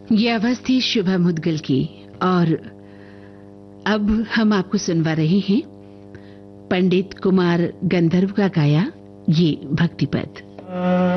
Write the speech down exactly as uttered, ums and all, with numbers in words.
ये आवाज थी शुभा मुद्गल की। और अब हम आपको सुनवा रहे हैं पंडित कुमार गंधर्व का गाया ये भक्ति पद।